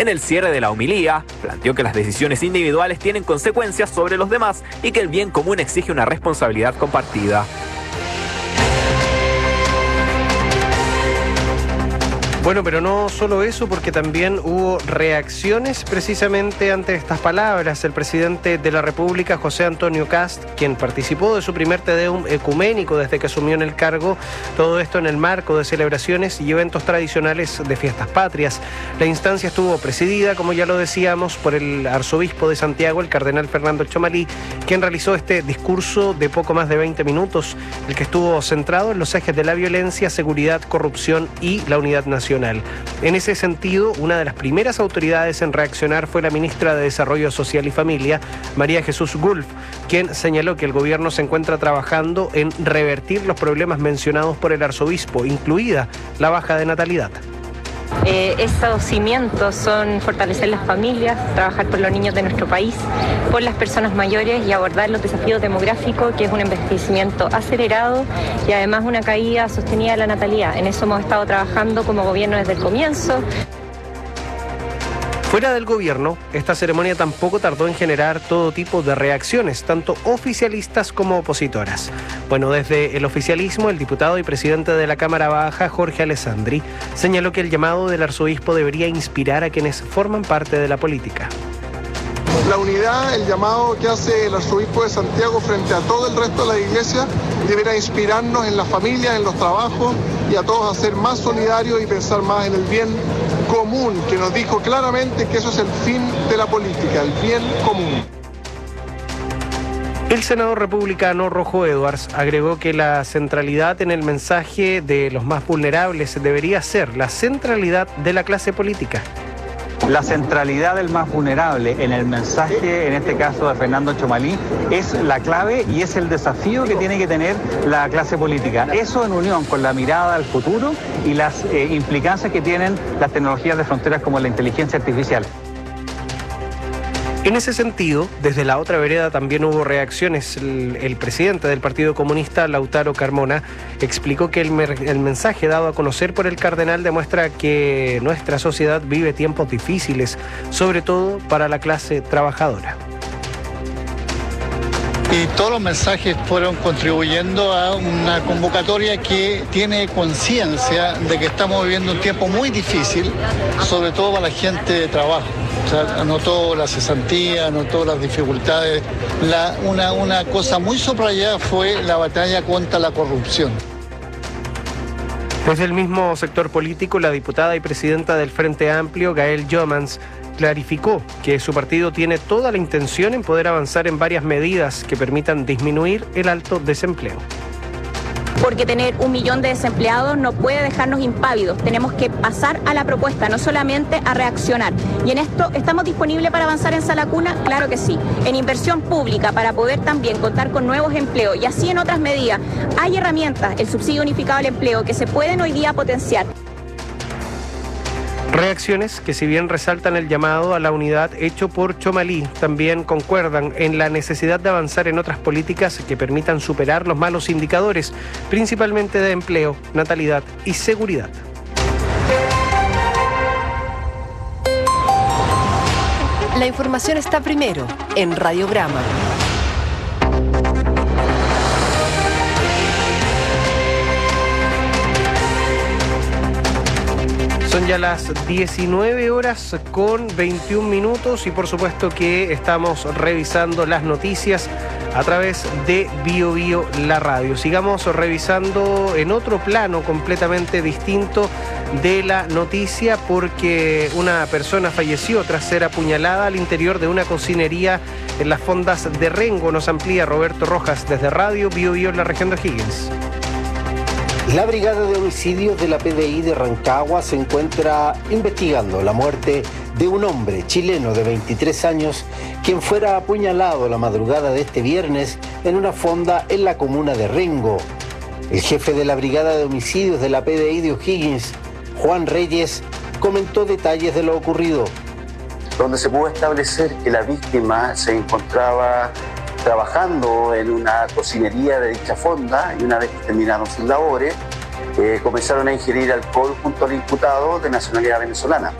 En el cierre de la homilía, planteó que las decisiones individuales tienen consecuencias sobre los demás y que el bien común exige una responsabilidad compartida. Bueno, pero no solo eso, porque también hubo reacciones precisamente ante estas palabras. El presidente de la República, José Antonio Kast, quien participó de su primer Te Deum ecuménico desde que asumió en el cargo, todo esto en el marco de celebraciones y eventos tradicionales de fiestas patrias. La instancia estuvo presidida, como ya lo decíamos, por el arzobispo de Santiago, el cardenal Fernando Tchomalí, quien realizó este discurso de poco más de 20 minutos, el que estuvo centrado en los ejes de la violencia, seguridad, corrupción y la unidad nacional. En ese sentido, una de las primeras autoridades en reaccionar fue la ministra de Desarrollo Social y Familia, María Jesús Gulf, quien señaló que el gobierno se encuentra trabajando en revertir los problemas mencionados por el arzobispo, incluida la baja de natalidad. Esos cimientos son fortalecer las familias, trabajar por los niños de nuestro país, por las personas mayores y abordar los desafíos demográficos, que es un envejecimiento acelerado y además una caída sostenida de la natalidad. En eso hemos estado trabajando como gobierno desde el comienzo. Fuera del gobierno, esta ceremonia tampoco tardó en generar todo tipo de reacciones, tanto oficialistas como opositoras. Bueno, desde el oficialismo, el diputado y presidente de la Cámara Baja, Jorge Alessandri, señaló que el llamado del arzobispo debería inspirar a quienes forman parte de la política. La unidad, el llamado que hace el arzobispo de Santiago frente a todo el resto de la iglesia deberá inspirarnos en las familias, en los trabajos y a todos a ser más solidarios y pensar más en el bien común, que nos dijo claramente que eso es el fin de la política, el bien común. El senador republicano Rojo Edwards agregó que la centralidad en el mensaje de los más vulnerables debería ser la centralidad de la clase política. La centralidad del más vulnerable en el mensaje, en este caso de Fernando Tchomalí, es la clave y es el desafío que tiene que tener la clase política. Eso en unión con la mirada al futuro y las implicancias que tienen las tecnologías de fronteras como la inteligencia artificial. En ese sentido, desde la otra vereda también hubo reacciones. El presidente del Partido Comunista, Lautaro Carmona, explicó que el mensaje dado a conocer por el cardenal demuestra que nuestra sociedad vive tiempos difíciles, sobre todo para la clase trabajadora. Y todos los mensajes fueron contribuyendo a una convocatoria que tiene conciencia de que estamos viviendo un tiempo muy difícil, sobre todo para la gente de trabajo. O sea, notó la cesantía, notó las dificultades. Una cosa muy subrayada fue la batalla contra la corrupción. Desde el mismo sector político, la diputada y presidenta del Frente Amplio, Gael Jomans, clarificó que su partido tiene toda la intención en poder avanzar en varias medidas que permitan disminuir el alto desempleo. Porque tener 1 millón de desempleados no puede dejarnos impávidos. Tenemos que pasar a la propuesta, no solamente a reaccionar. Y en esto, ¿estamos disponibles para avanzar en Sala Cuna? Claro que sí. En inversión pública para poder también contar con nuevos empleos y así en otras medidas. Hay herramientas, el subsidio unificado al empleo, que se pueden hoy día potenciar. Reacciones que, si bien resaltan el llamado a la unidad hecho por Tchomalí, también concuerdan en la necesidad de avanzar en otras políticas que permitan superar los malos indicadores, principalmente de empleo, natalidad y seguridad. La información está primero en Radiograma. Son ya las 19:21 y por supuesto que estamos revisando las noticias a través de Bio Bio, la radio. Sigamos revisando en otro plano completamente distinto de la noticia, porque una persona falleció tras ser apuñalada al interior de una cocinería en las fondas de Rengo. Nos amplía Roberto Rojas desde Radio Bio Bio en la región de O'Higgins. La Brigada de Homicidios de la PDI de Rancagua se encuentra investigando la muerte de un hombre chileno de 23 años, quien fuera apuñalado la madrugada de este viernes en una fonda en la comuna de Rengo. El jefe de la Brigada de Homicidios de la PDI de O'Higgins, Juan Reyes, comentó detalles de lo ocurrido. Donde se pudo establecer que la víctima se encontraba trabajando en una cocinería de dicha fonda y una vez que terminaron sus labores comenzaron a ingerir alcohol junto al imputado de nacionalidad venezolana.